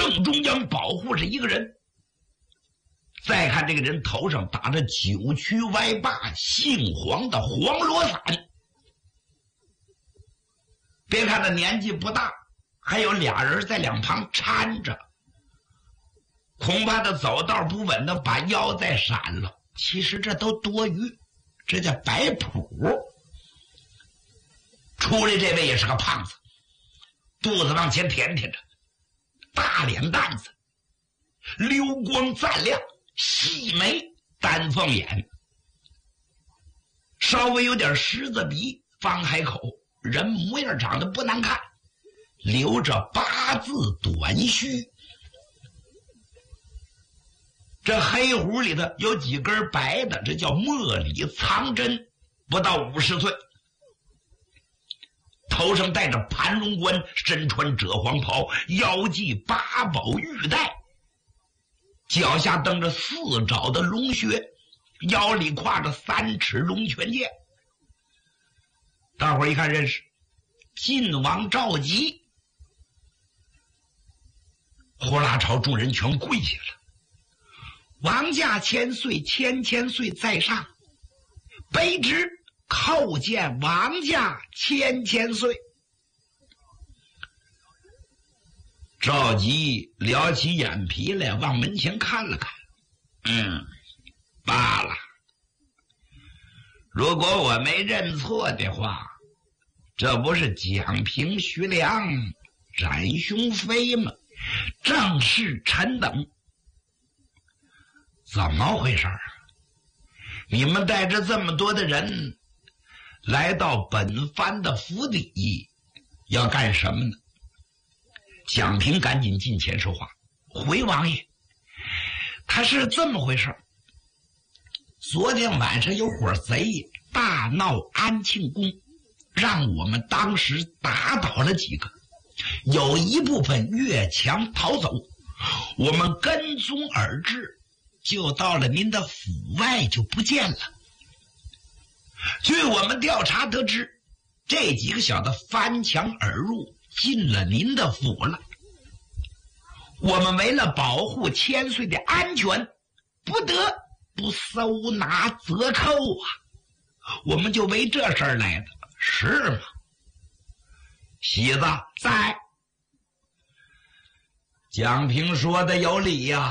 正中央保护着一个人。再看这个人头上打着九曲歪把杏黄的黄罗伞，别看他年纪不大，还有俩人在两旁搀着，恐怕他走道不稳的把腰再闪了。其实这都多余，这叫摆谱。出来这位也是个胖子，肚子往前舔舔着，大脸蛋子，溜光锃亮，细眉丹凤眼，稍微有点狮子鼻，方海口，人模样长得不难看，留着八字短须。这黑胡里头有几根白的，这叫墨里藏针，不到50岁。头上戴着盘龙冠，身穿赭黄袍，腰系八宝玉带，脚下蹬着4爪的龙靴，腰里挎着3尺龙泉剑。大伙儿一看认识，晋王赵佶。呼啦朝众人全跪下了。王驾千岁，千岁在上，卑职叩见王驾千岁。赵佶撩起眼皮来，往门前看了看，罢了。如果我没认错的话，这不是蒋平、徐良、展雄飞吗？正是臣等。怎么回事啊？你们带着这么多的人来到本藩的府邸，要干什么呢？蒋平赶紧近前说话，回王爷，他是这么回事。昨天晚上有伙贼大闹安庆宫，让我们当时打倒了几个，有一部分越墙逃走，我们跟踪而至，就到了您的府外就不见了。据我们调查得知，这几个小子翻墙而入，进了您的府了。我们为了保护千岁的安全，不得不搜拿责扣啊，我们就为这事儿来的，是吗？喜子在。蒋平说的有理呀，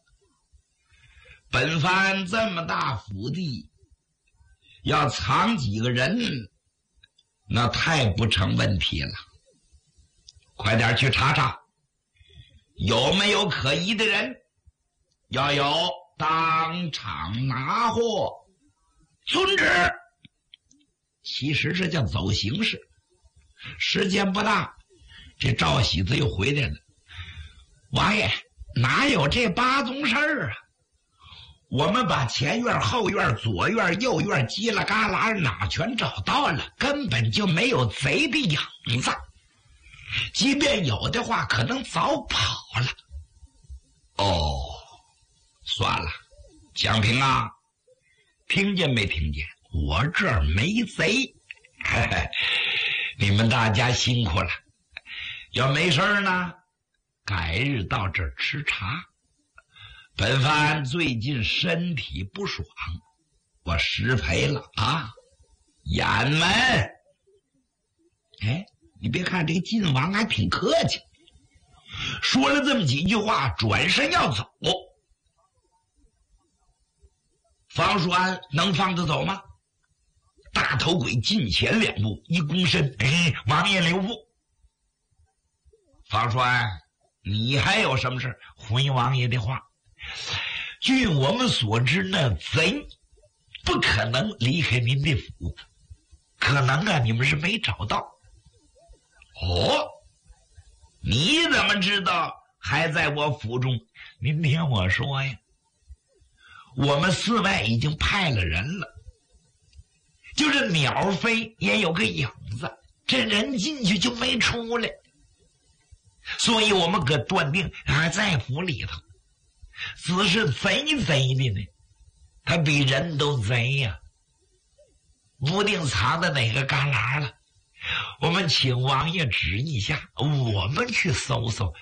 本藩这么大府地，要藏几个人，那太不成问题了。快点去查查，有没有可疑的人？要有，当场拿获。遵旨。其实这叫走形式。时间不大，这赵喜子又回来了。王爷，哪有这8宗事儿啊？我们把前院、后院、左院、右院叽啦嘎啦哪全找到了，根本就没有贼的影子。即便有的话，可能早跑了。哦，算了，蒋平啊，听见没听见？我这儿没贼。嘿嘿，你们大家辛苦了。要没事呢，改日到这儿吃茶。本藩最近身体不爽，我失陪了啊！雁门，哎，你别看这个晋王还挺客气，说了这么几句话，转身要走。方叔安能放得走吗？大头鬼近前2步，一躬身，王爷留步。方叔安，你还有什么事？回王爷的话，据我们所知，那贼不可能离开您的府，可能啊，你们是没找到。哦，你怎么知道还在我府中？您听我说呀，我们寺外已经派了人了，就是鸟飞也有个影子，这人进去就没出来，所以我们可断定还在府里头。只是贼的呢，他比人都贼呀，不定藏在哪个旮旯了。我们请王爷指一下，我们去搜搜